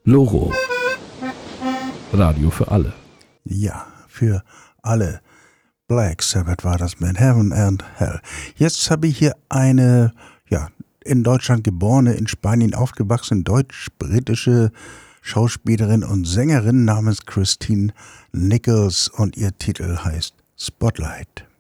Loro. Radio für alle. Ja, für alle. Black Sabbath war das mit Heaven and Hell. Jetzt habe ich hier eine, in Deutschland geborene, in Spanien aufgewachsene, deutsch-britische Schauspielerin und Sängerin namens Christine Nichols und ihr Titel heißt Spotlight.